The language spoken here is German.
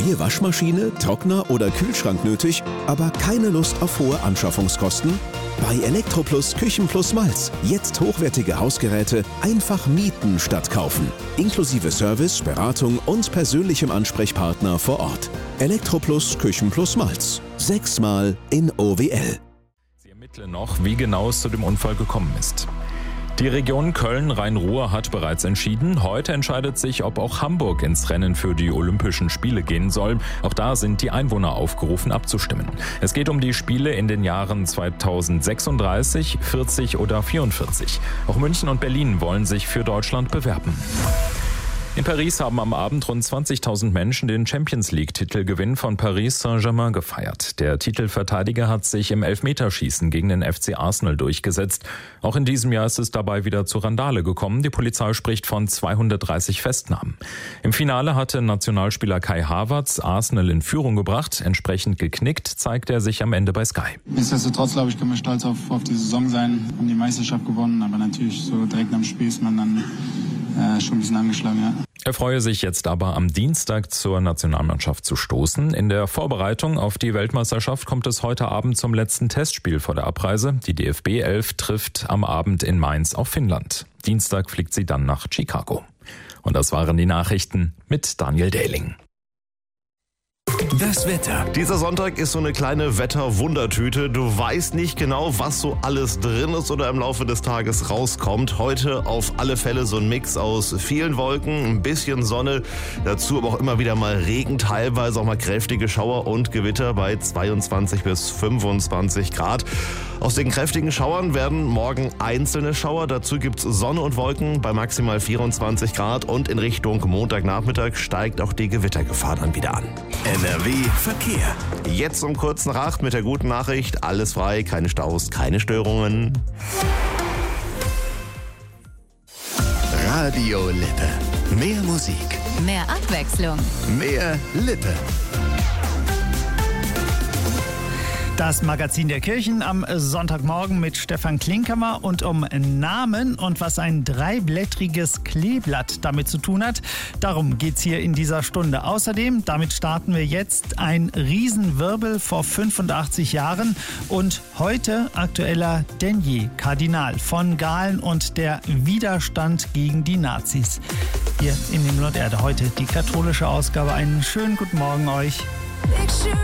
Neue Waschmaschine, Trockner oder Kühlschrank nötig, aber keine Lust auf hohe Anschaffungskosten? Bei Elektroplus Küchenplus Malz. Jetzt hochwertige Hausgeräte einfach mieten statt kaufen. Inklusive Service, Beratung und persönlichem Ansprechpartner vor Ort. Elektroplus Küchenplus Malz. 6-mal in OWL. Sie ermitteln noch, wie genau es zu dem Unfall gekommen ist. Die Region Köln-Rhein-Ruhr hat bereits entschieden. Heute entscheidet sich, ob auch Hamburg ins Rennen für die Olympischen Spiele gehen soll. Auch da sind die Einwohner aufgerufen, abzustimmen. Es geht um die Spiele in den Jahren 2036, 40 oder 44. Auch München und Berlin wollen sich für Deutschland bewerben. In Paris haben am Abend rund 20.000 Menschen den Champions-League-Titelgewinn von Paris Saint-Germain gefeiert. Der Titelverteidiger hat sich im Elfmeterschießen gegen den FC Arsenal durchgesetzt. Auch in diesem Jahr ist es dabei wieder zu Randale gekommen. Die Polizei spricht von 230 Festnahmen. Im Finale hatte Nationalspieler Kai Havertz Arsenal in Führung gebracht. Entsprechend geknickt zeigte er sich am Ende bei Sky. Nichtsdestotrotz, glaube ich, können wir stolz auf die Saison sein. Haben die Meisterschaft gewonnen, aber natürlich so direkt am Spiel ist man dann schon ein bisschen angeschlagen, ja. Er freue sich jetzt aber am Dienstag zur Nationalmannschaft zu stoßen. In der Vorbereitung auf die Weltmeisterschaft kommt es heute Abend zum letzten Testspiel vor der Abreise. Die DFB 11 trifft am Abend in Mainz auf Finnland. Dienstag fliegt sie dann nach Chicago. Und das waren die Nachrichten mit Daniel Dehling. Das Wetter. Dieser Sonntag ist so eine kleine Wetterwundertüte. Du weißt nicht genau, was so alles drin ist oder im Laufe des Tages rauskommt. Heute auf alle Fälle so ein Mix aus vielen Wolken, ein bisschen Sonne, dazu aber auch immer wieder mal Regen, teilweise auch mal kräftige Schauer und Gewitter bei 22 bis 25 Grad. Aus den kräftigen Schauern werden morgen einzelne Schauer. Dazu gibt's Sonne und Wolken bei maximal 24 Grad und in Richtung Montagnachmittag steigt auch die Gewittergefahr dann wieder an. NRW Verkehr. Jetzt um kurz nach 8 mit der guten Nachricht, alles frei, keine Staus, keine Störungen. Radio Lippe. Mehr Musik. Mehr Abwechslung. Mehr Lippe. Das Magazin der Kirchen am Sonntagmorgen mit Stefan Klinkhammer und um Namen und was ein dreiblättriges Kleeblatt damit zu tun hat. Darum geht's hier in dieser Stunde. Außerdem, damit starten wir jetzt, ein Riesenwirbel vor 85 Jahren und heute aktueller denn je. Kardinal von Galen und der Widerstand gegen die Nazis. Hier in Himmel und Erde heute die katholische Ausgabe. Einen schönen guten Morgen euch.